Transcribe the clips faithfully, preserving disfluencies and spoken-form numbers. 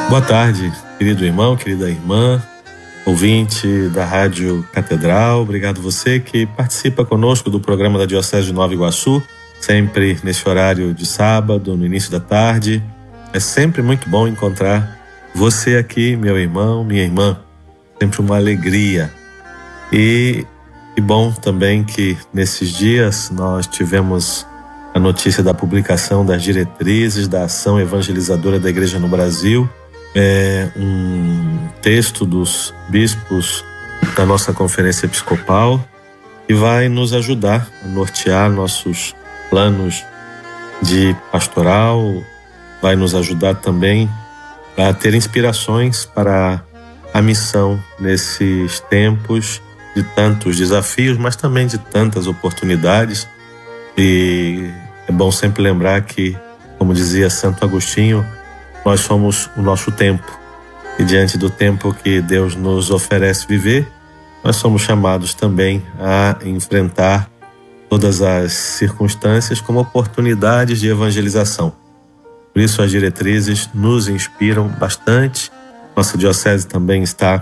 Boa tarde, querido irmão, querida irmã, ouvinte da Rádio Catedral. Obrigado você que participa conosco do programa da Diocese de Nova Iguaçu, sempre nesse horário de sábado, no início da tarde. É sempre muito bom encontrar você aqui, meu irmão, minha irmã. Sempre uma alegria. E que bom também que nesses dias nós tivemos a notícia da publicação das diretrizes da ação evangelizadora da Igreja no Brasil. É um texto dos bispos da nossa conferência episcopal que vai nos ajudar a nortear nossos planos de pastoral, vai nos ajudar também a ter inspirações para a missão nesses tempos de tantos desafios, mas também de tantas oportunidades. E é bom sempre lembrar que, como dizia Santo Agostinho, nós somos o nosso tempo, e diante do tempo que Deus nos oferece viver, nós somos chamados também a enfrentar todas as circunstâncias como oportunidades de evangelização. Por isso as diretrizes nos inspiram bastante. Nossa diocese também está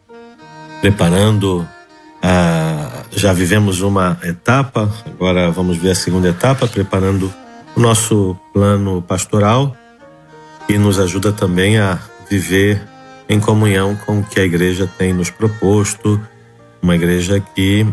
preparando, a... já vivemos uma etapa, agora vamos ver a segunda etapa, preparando o nosso plano pastoral, e nos ajuda também a viver em comunhão com o que a igreja tem nos proposto, uma igreja que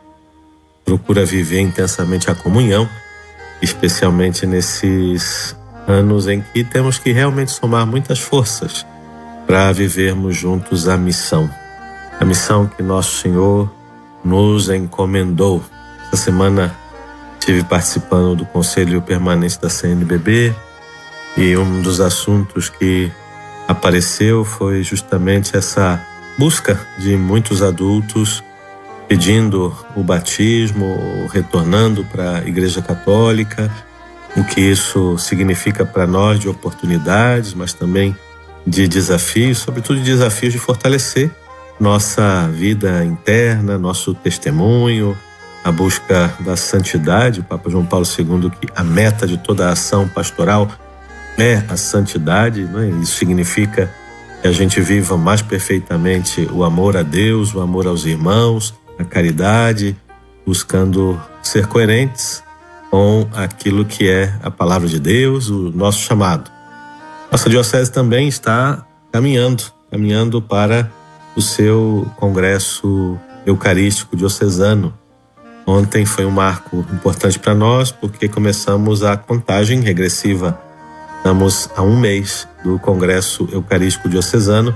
procura viver intensamente a comunhão, especialmente nesses anos em que temos que realmente somar muitas forças para vivermos juntos a missão, a missão que Nosso Senhor nos encomendou. Essa semana estive participando do Conselho Permanente da C N B B, e um dos assuntos que apareceu foi justamente essa busca de muitos adultos pedindo o batismo, retornando para a Igreja Católica, o que isso significa para nós de oportunidades, mas também de desafios, sobretudo de desafios de fortalecer nossa vida interna, nosso testemunho, a busca da santidade. O Papa João Paulo segundo, que a meta de toda a ação pastoral é a santidade, não é? Isso significa que a gente viva mais perfeitamente o amor a Deus, o amor aos irmãos, a caridade, buscando ser coerentes com aquilo que é a palavra de Deus, o nosso chamado. Nossa diocese também está caminhando, caminhando para o seu congresso eucarístico diocesano. Ontem foi um marco importante para nós, porque começamos a contagem regressiva. Estamos há um mês do Congresso Eucarístico Diocesano,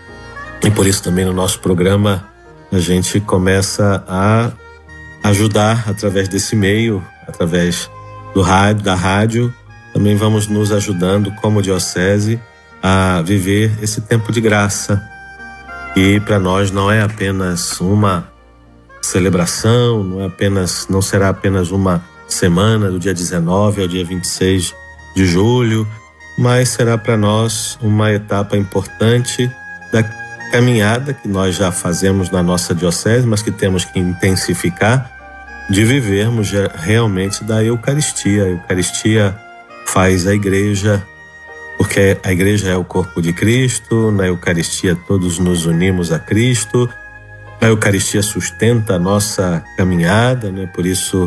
e por isso também no nosso programa a gente começa a ajudar através desse meio, através do rádio, da rádio. Também vamos nos ajudando como diocese a viver esse tempo de graça, e para nós não é apenas uma celebração, não é apenas, não será apenas uma semana do dia dezenove ao dia vinte e seis de julho, mas será para nós uma etapa importante da caminhada que nós já fazemos na nossa diocese, mas que temos que intensificar, de vivermos realmente da Eucaristia. A Eucaristia faz a igreja, porque a igreja é o corpo de Cristo. Na Eucaristia todos nos unimos a Cristo. A Eucaristia sustenta a nossa caminhada, né? Por isso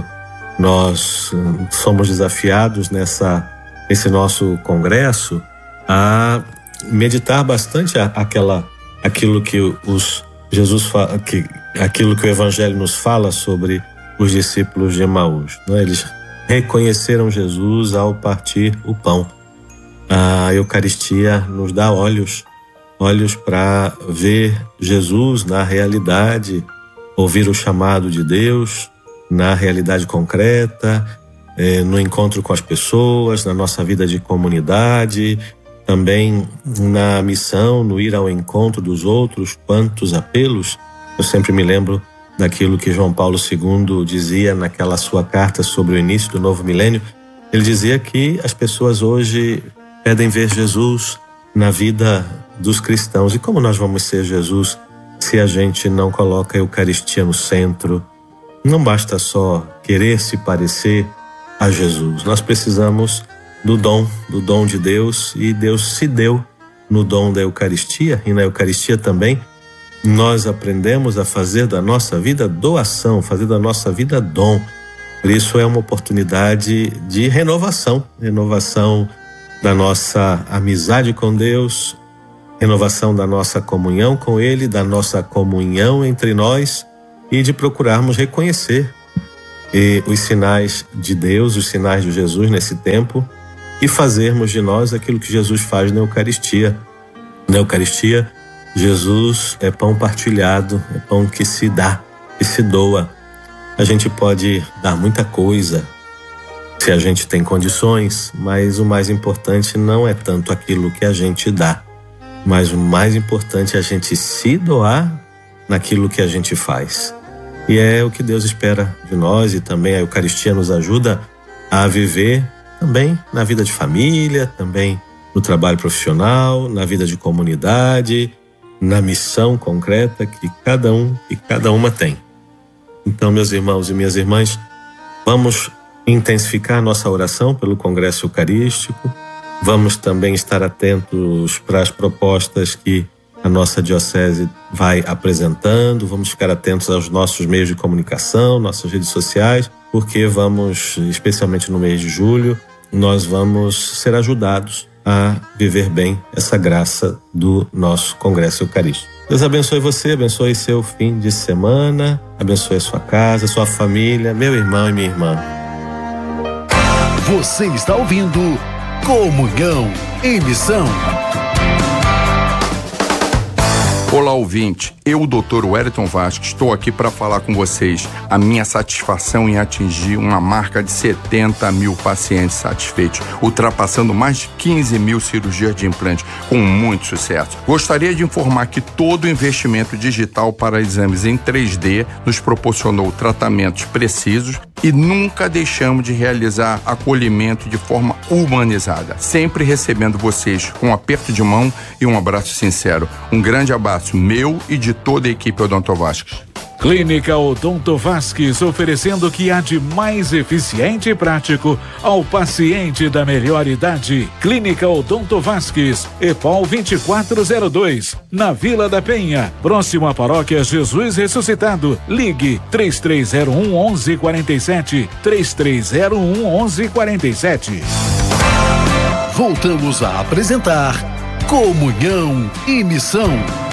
nós somos desafiados nessa esse nosso congresso a meditar bastante aquela, aquilo que os Jesus fala, que, aquilo que o Evangelho nos fala sobre os discípulos de Emaús. Né? Eles reconheceram Jesus ao partir o pão. A Eucaristia nos dá olhos, olhos para ver Jesus na realidade, ouvir o chamado de Deus na realidade concreta, no encontro com as pessoas, na nossa vida de comunidade, também na missão, no ir ao encontro dos outros. Quantos apelos! Eu sempre me lembro daquilo que João Paulo segundo dizia naquela sua carta sobre o início do novo milênio. Ele dizia que as pessoas hoje pedem ver Jesus na vida dos cristãos. E como nós vamos ser Jesus se a gente não coloca a Eucaristia no centro? Não basta só querer se parecer a Jesus. Nós precisamos do dom, do dom de Deus, e Deus se deu no dom da Eucaristia, e na Eucaristia também nós aprendemos a fazer da nossa vida doação, fazer da nossa vida dom. Por isso é uma oportunidade de renovação, renovação da nossa amizade com Deus, renovação da nossa comunhão com Ele, da nossa comunhão entre nós, e de procurarmos reconhecer e os sinais de Deus, os sinais de Jesus nesse tempo, e fazermos de nós aquilo que Jesus faz na Eucaristia. Na Eucaristia, Jesus é pão partilhado, é pão que se dá, que se doa. A gente pode dar muita coisa, se a gente tem condições, mas o mais importante não é tanto aquilo que a gente dá, mas o mais importante é a gente se doar naquilo que a gente faz. E é o que Deus espera de nós, e também a Eucaristia nos ajuda a viver também na vida de família, também no trabalho profissional, na vida de comunidade, na missão concreta que cada um e cada uma tem. Então, meus irmãos e minhas irmãs, vamos intensificar nossa oração pelo Congresso Eucarístico, vamos também estar atentos para as propostas que a nossa diocese vai apresentando, vamos ficar atentos aos nossos meios de comunicação, nossas redes sociais, porque vamos, especialmente no mês de julho, nós vamos ser ajudados a viver bem essa graça do nosso Congresso Eucarístico. Deus abençoe você, abençoe seu fim de semana, abençoe a sua casa, sua família, meu irmão e minha irmã. Você está ouvindo Comunhão em Missão. Olá, ouvinte. Eu, doutor Wellington Vasques, estou aqui para falar com vocês a minha satisfação em atingir uma marca de setenta mil pacientes satisfeitos, ultrapassando mais de quinze mil cirurgias de implante, com muito sucesso. Gostaria de informar que todo o investimento digital para exames em três D nos proporcionou tratamentos precisos e nunca deixamos de realizar acolhimento de forma humanizada, sempre recebendo vocês com um aperto de mão e um abraço sincero. Um grande abraço meu e de toda a equipe Odonto Vasques. Clínica Odonto Vasques, oferecendo o que há de mais eficiente e prático ao paciente da melhor idade. Clínica Odonto Vasques, EPOL vinte e quatro zero dois, na Vila da Penha, próximo à Paróquia Jesus Ressuscitado. Ligue três três zero um, onze quarenta e sete, três três zero um, onze quarenta e sete. Voltamos a apresentar Comunhão e Missão.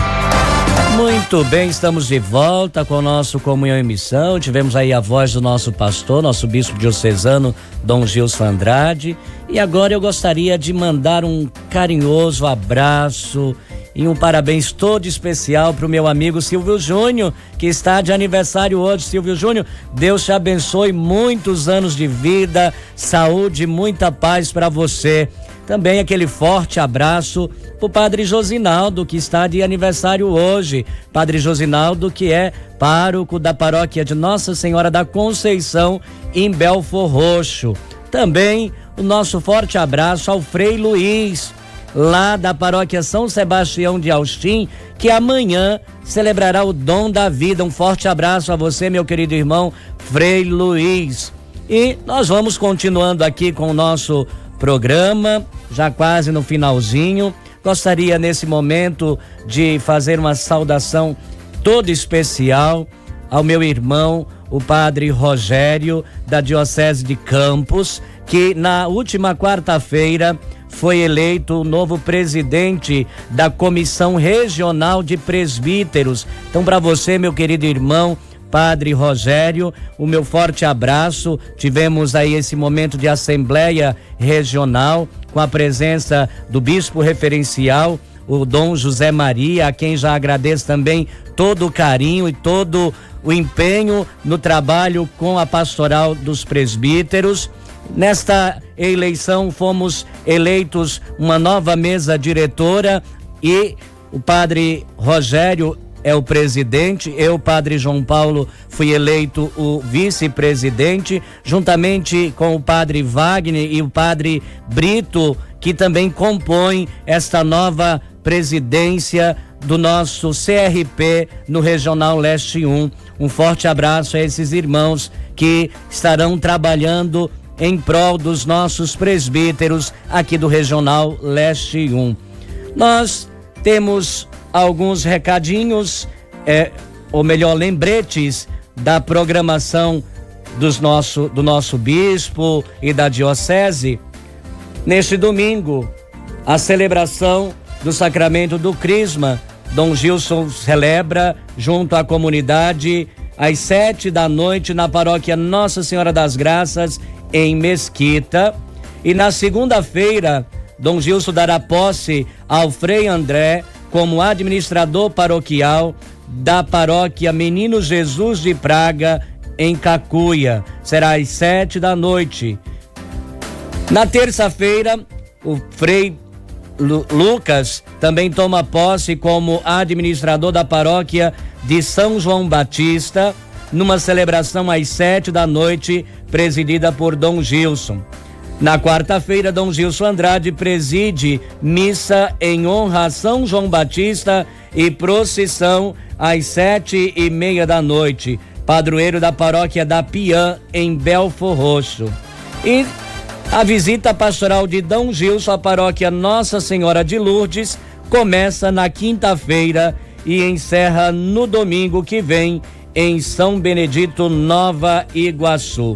Muito bem, estamos de volta com o nosso Comunhão e Missão. Tivemos aí a voz do nosso pastor, nosso bispo diocesano, Dom Gilson Andrade. E agora eu gostaria de mandar um carinhoso abraço e um parabéns todo especial para o meu amigo Silvio Júnior, que está de aniversário hoje. Silvio Júnior, Deus te abençoe, muitos anos de vida, saúde, muita paz para você. Também aquele forte abraço pro Padre Josinaldo, que está de aniversário hoje. Padre Josinaldo, que é pároco da paróquia de Nossa Senhora da Conceição, em Belfor Roxo. Também o nosso forte abraço ao Frei Luiz, lá da paróquia São Sebastião de Austin, que amanhã celebrará o dom da vida. Um forte abraço a você, meu querido irmão Frei Luiz. E nós vamos continuando aqui com o nosso programa, já quase no finalzinho. Gostaria nesse momento de fazer uma saudação toda especial ao meu irmão, o Padre Rogério, da Diocese de Campos, que na última quarta-feira foi eleito o novo presidente da Comissão Regional de Presbíteros. Então, para você, meu querido irmão Padre Rogério, o meu forte abraço. Tivemos aí esse momento de Assembleia Regional com a presença do Bispo Referencial, o Dom José Maria, a quem já agradeço também todo o carinho e todo o empenho no trabalho com a pastoral dos presbíteros. Nesta eleição fomos eleitos uma nova mesa diretora e o Padre Rogério é o presidente, eu, Padre João Paulo, fui eleito o vice-presidente, juntamente com o Padre Wagner e o Padre Brito, que também compõem esta nova presidência do nosso C R P no Regional Leste um. Um forte abraço a esses irmãos que estarão trabalhando em prol dos nossos presbíteros aqui do Regional Leste um. Nós temos alguns recadinhos, é, ou melhor, lembretes da programação dos nosso, do nosso bispo e da diocese. Neste domingo, a celebração do sacramento do Crisma. Dom Gilson celebra junto à comunidade às sete da noite na paróquia Nossa Senhora das Graças, em Mesquita. E na segunda-feira, Dom Gilson dará posse ao Frei André como administrador paroquial da paróquia Menino Jesus de Praga, em Cacuia. Será às sete da noite. Na terça-feira, o Frei Lu- Lucas também toma posse como administrador da paróquia de São João Batista, numa celebração às sete da noite, presidida por Dom Gilson. Na quarta-feira, Dom Gilson Andrade preside missa em honra a São João Batista e procissão às sete e meia da noite, padroeiro da paróquia da Piã, em Belfor Roxo. E a visita pastoral de Dom Gilson à paróquia Nossa Senhora de Lourdes começa na quinta-feira e encerra no domingo que vem em São Benedito, Nova Iguaçu.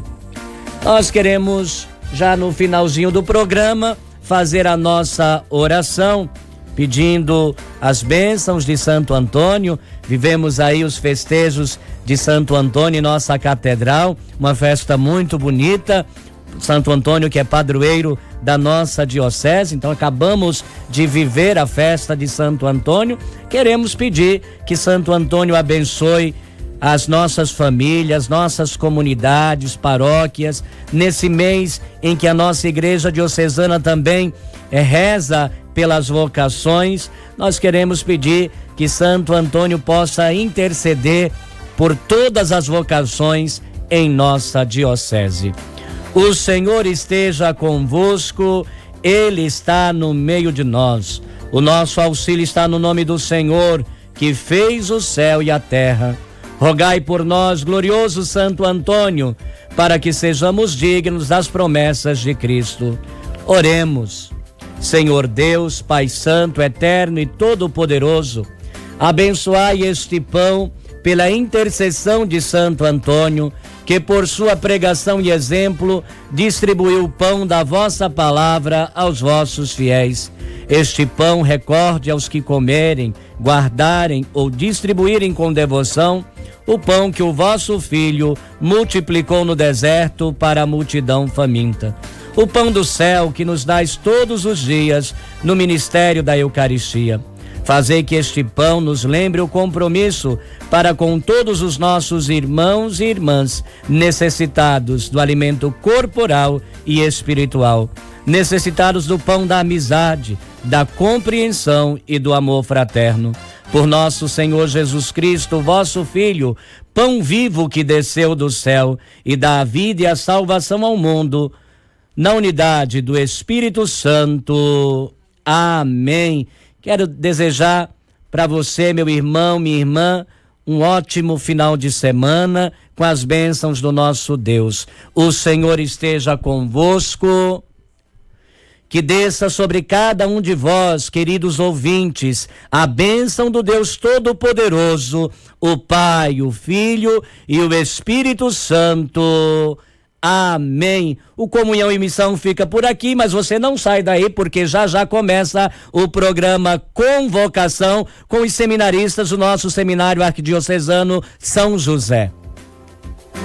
Nós queremos, já no finalzinho do programa, fazer a nossa oração, pedindo as bênçãos de Santo Antônio. Vivemos aí os festejos de Santo Antônio em nossa catedral, uma festa muito bonita. Santo Antônio, que é padroeiro da nossa diocese, então acabamos de viver a festa de Santo Antônio. Queremos pedir que Santo Antônio abençoe as nossas famílias, nossas comunidades, paróquias, nesse mês em que a nossa igreja diocesana também é, reza pelas vocações. Nós queremos pedir que Santo Antônio possa interceder por todas as vocações em nossa diocese. O Senhor esteja convosco, Ele está no meio de nós. O nosso auxílio está no nome do Senhor, que fez o céu e a terra. Rogai por nós, glorioso Santo Antônio, para que sejamos dignos das promessas de Cristo. Oremos. Senhor Deus, Pai Santo, Eterno e Todo-Poderoso, abençoai este pão pela intercessão de Santo Antônio, que por sua pregação e exemplo distribuiu o pão da vossa palavra aos vossos fiéis. Este pão recorde aos que comerem, guardarem ou distribuírem com devoção o pão que o vosso Filho multiplicou no deserto para a multidão faminta. O pão do céu que nos dais todos os dias no ministério da Eucaristia. Fazei que este pão nos lembre o compromisso para com todos os nossos irmãos e irmãs necessitados do alimento corporal e espiritual, necessitados do pão da amizade, da compreensão e do amor fraterno. Por nosso Senhor Jesus Cristo, vosso Filho, pão vivo que desceu do céu e dá a vida e a salvação ao mundo, na unidade do Espírito Santo. Amém. Quero desejar para você, meu irmão, minha irmã, um ótimo final de semana com as bênçãos do nosso Deus. O Senhor esteja convosco, que desça sobre cada um de vós, queridos ouvintes, a bênção do Deus Todo-Poderoso, o Pai, o Filho e o Espírito Santo. Amém. O Comunhão e Missão fica por aqui, mas você não sai daí, porque já já começa o programa Convocação com os seminaristas do nosso Seminário Arquidiocesano São José.